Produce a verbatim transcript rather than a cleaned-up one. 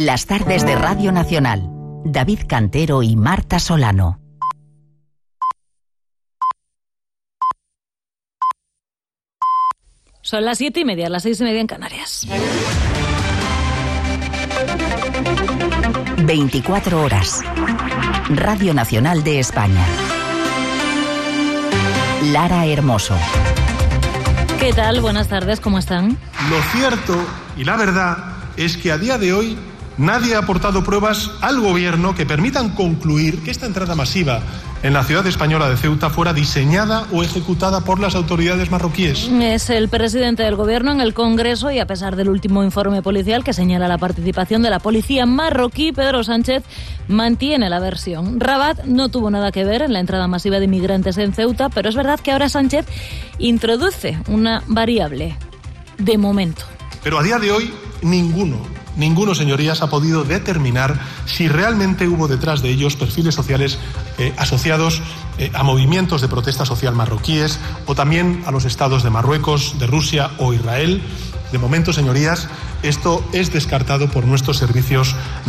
Las tardes de Radio Nacional. David Cantero y Marta Solano. Son las siete y media, las seis y media en Canarias. veinticuatro horas. Radio Nacional de España. Lara Hermoso. ¿Qué tal? Buenas tardes, ¿cómo están? Lo cierto y la verdad es que a día de hoy nadie ha aportado pruebas al gobierno que permitan concluir que esta entrada masiva en la ciudad española de Ceuta fuera diseñada o ejecutada por las autoridades marroquíes. Es el presidente del gobierno en el Congreso y a pesar del último informe policial que señala la participación de la policía marroquí, Pedro Sánchez mantiene la versión. Rabat no tuvo nada que ver en la entrada masiva de inmigrantes en Ceuta, pero es verdad que ahora Sánchez introduce una variable de momento. Pero a día de hoy ninguno Ninguno, señorías, ha podido determinar si realmente hubo detrás de ellos perfiles sociales eh, asociados eh, a movimientos de protesta social marroquíes o también a los estados de Marruecos, de Rusia o Israel. De momento, señorías, esto es descartado por nuestros servicios